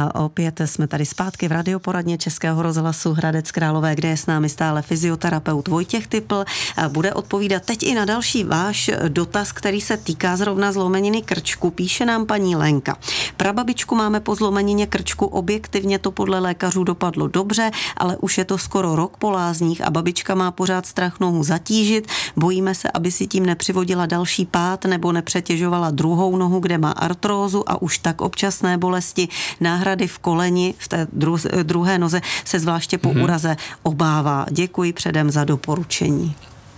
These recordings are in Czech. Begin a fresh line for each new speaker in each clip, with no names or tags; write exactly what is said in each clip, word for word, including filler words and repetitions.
A opět jsme tady zpátky v radioporadně Českého rozhlasu Hradec Králové, kde je s námi stále fyzioterapeut Vojtěch Typl. Bude odpovídat teď i na další váš dotaz, který se týká zrovna zlomeniny krčku. Píše nám paní Lenka. Prababičku máme po zlomenině krčku, objektivně to podle lékařů dopadlo dobře, ale už je to skoro rok po lázních a babička má pořád strach nohu zatížit. Bojíme se, aby si tím nepřivodila další pád nebo nepřetěžovala druhou nohu, kde má artrózu a už tak občasné bolesti. Náhrady v koleni, v té dru- druhé noze se zvláště po mm-hmm. úraze obává. Děkuji předem za doporučení.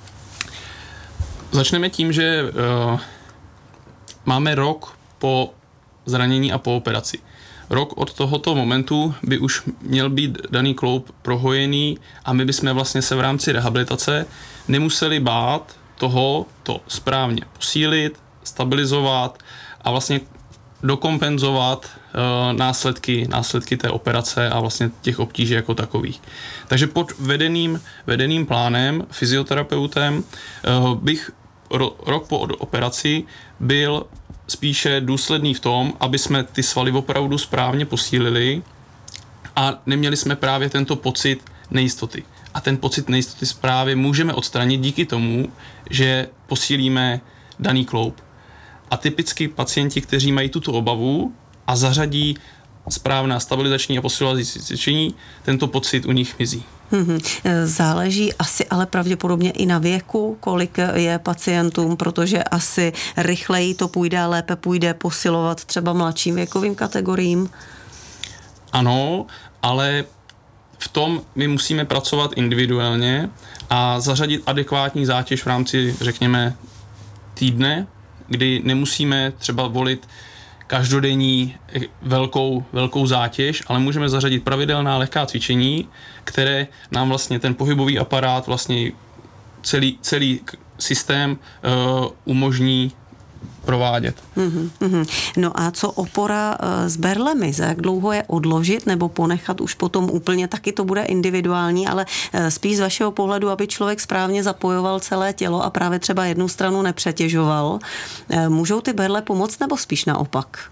Začneme tím, že uh, máme rok po zranění a po operaci. Rok od tohoto momentu by už měl být daný kloub prohojený a my bychom vlastně se v rámci rehabilitace nemuseli bát toho to správně posílit, stabilizovat a vlastně dokompenzovat uh, následky, následky té operace a vlastně těch obtíží jako takových. Takže pod vedeným, vedeným plánem, fyzioterapeutem uh, bych ro, rok po operaci byl spíše důsledný v tom, aby jsme ty svaly opravdu správně posílili a neměli jsme právě tento pocit nejistoty. A ten pocit nejistoty právě můžeme odstranit díky tomu, že posílíme daný kloub. A typicky pacienti, kteří mají tuto obavu a zařadí správná stabilizační a posilovací cvičení, tento pocit u nich mizí.
Hmm, záleží asi ale pravděpodobně i na věku, kolik je pacientům, protože asi rychleji to půjde a lépe půjde posilovat třeba mladším věkovým kategoriím.
Ano, ale v tom my musíme pracovat individuálně a zařadit adekvátní zátěž v rámci, řekněme, týdne, kdy nemusíme třeba volit každodenní velkou, velkou zátěž, ale můžeme zařadit pravidelná lehká cvičení, které nám vlastně ten pohybový aparát, vlastně celý, celý systém uh, umožní provádět.
Mm-hmm, mm-hmm. No a co opora uh, s berlemi? Za jak dlouho je odložit nebo ponechat už potom úplně? Taky to bude individuální, ale uh, spíš z vašeho pohledu, aby člověk správně zapojoval celé tělo a právě třeba jednu stranu nepřetěžoval. Uh, můžou ty berle pomoct nebo spíš naopak?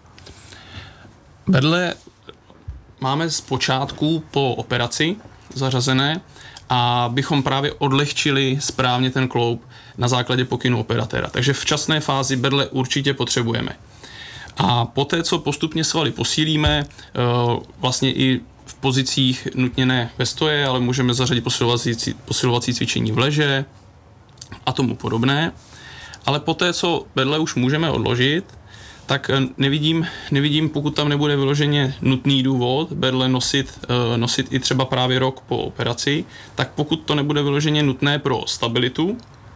Berle máme z počátku po operaci zařazené a bychom právě odlehčili správně ten kloub na základě pokynu operatéra. Takže v včasné fázi berle určitě potřebujeme. A poté, co postupně svaly posílíme, vlastně i v pozicích nutně ne ve stoje, ale můžeme zařadit posilovací, posilovací cvičení v leže a tomu podobné. Ale poté, co berle už můžeme odložit, tak nevidím, nevidím, pokud tam nebude vyloženě nutný důvod berle nosit, nosit i třeba právě rok po operaci, tak pokud to nebude vyloženě nutné pro stabilitu,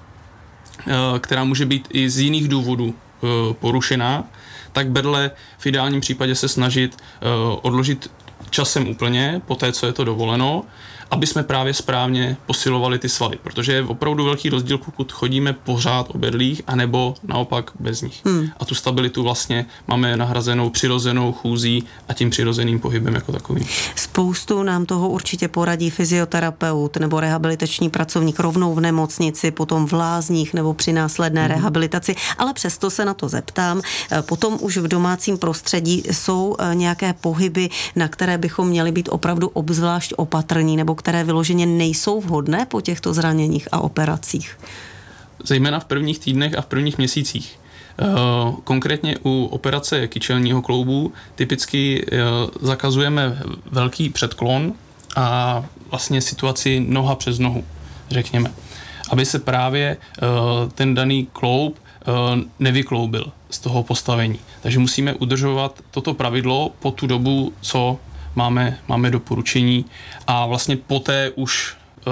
která může být i z jiných důvodů porušená, tak berle v ideálním případě se snažit odložit časem úplně, po té, co je to dovoleno, aby jsme právě správně posilovali ty svaly, protože je opravdu velký rozdíl, pokud chodíme pořád o berlích, anebo naopak bez nich. Hmm. A tu stabilitu vlastně máme nahrazenou přirozenou chůzí a tím přirozeným pohybem jako takovým.
Spoustu nám toho určitě poradí fyzioterapeut nebo rehabilitační pracovník rovnou v nemocnici, potom v lázních nebo při následné hmm. rehabilitaci, ale přesto se na to zeptám. Potom už v domácím prostředí jsou nějaké pohyby, na které bychom měli být opravdu obzvlášť opatrní, nebo které vyloženě nejsou vhodné po těchto zraněních a operacích?
Zejména v prvních týdnech a v prvních měsících. Konkrétně u operace kyčelního kloubu typicky zakazujeme velký předklon a vlastně situaci noha přes nohu, řekněme. Aby se právě ten daný kloub nevykloubil z toho postavení. Takže musíme udržovat toto pravidlo po tu dobu, co Máme, máme doporučení a vlastně poté už,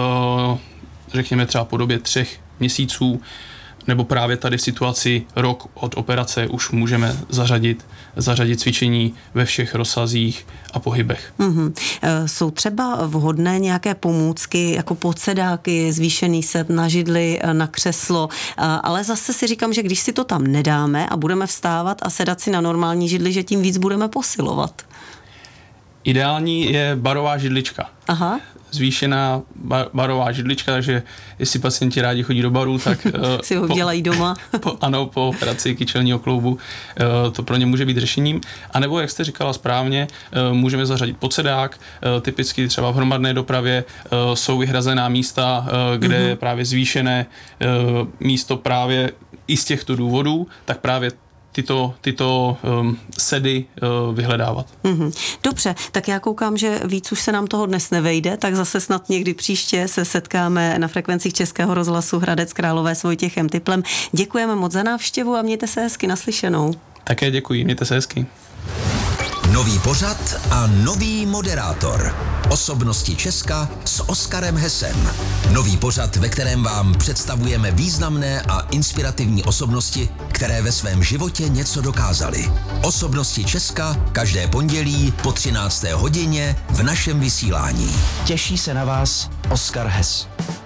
řekněme třeba po době třech měsíců, nebo právě tady v situaci rok od operace už můžeme zařadit, zařadit cvičení ve všech rozsazích a pohybech.
Mm-hmm. Jsou třeba vhodné nějaké pomůcky, jako podsedáky, zvýšený set na židli, na křeslo, ale zase si říkám, že když si to tam nedáme a budeme vstávat a sedat si na normální židli, že tím víc budeme posilovat.
Ideální je barová židlička.
Aha.
zvýšená bar, barová židlička, takže jestli pacienti rádi chodí do baru, tak
si ho dělají doma.
Po, ano, po operaci kyčelního kloubu to pro ně může být řešením. A nebo, jak jste říkala správně, můžeme zařadit podsedák, typicky třeba v hromadné dopravě jsou vyhrazená místa, kde mm-hmm. je právě zvýšené místo právě i z těchto důvodů, tak právě tyto, tyto um, sedy uh, vyhledávat.
Mm-hmm. Dobře, tak já koukám, že víc už se nám toho dnes nevejde, tak zase snad někdy příště se setkáme na frekvencích Českého rozhlasu Hradec Králové s Vojtěchem Tiplem. Děkujeme moc za návštěvu a mějte se hezky, naslyšenou.
Také děkuji, mějte se hezky.
Nový pořad a nový moderátor. Osobnosti Česka s Oskarem Hessem. Nový pořad, ve kterém vám představujeme významné a inspirativní osobnosti, které ve svém životě něco dokázaly. Osobnosti Česka každé pondělí po třinácté hodině v našem vysílání.
Těší se na vás Oskar Hess.